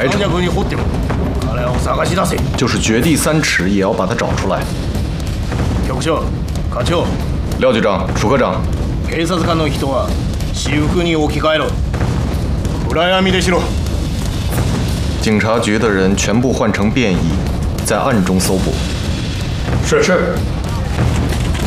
着，就是掘地3尺也要把它找出来。 局長、課長、 廖局长、楚科长， 警察官の人は私服に置き換えろ。暗闇でしろ。 警察局的人全部换成便衣，在暗中搜捕。 是。